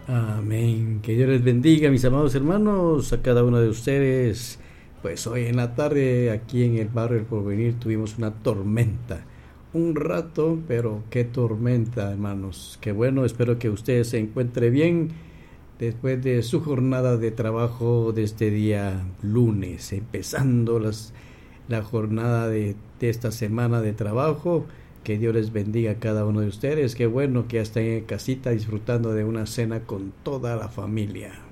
Amén. Que Dios les bendiga, mis amados hermanos, a cada uno de ustedes. Pues hoy en la tarde, aquí en el barrio del Porvenir, tuvimos una tormenta. Un rato, pero qué tormenta, hermanos. Qué bueno, espero que usted se encuentre bien después de su jornada de trabajo de este día lunes, empezando la jornada de esta semana de trabajo. Que Dios les bendiga a cada uno de ustedes. Qué bueno que ya estén en casita disfrutando de una cena con toda la familia.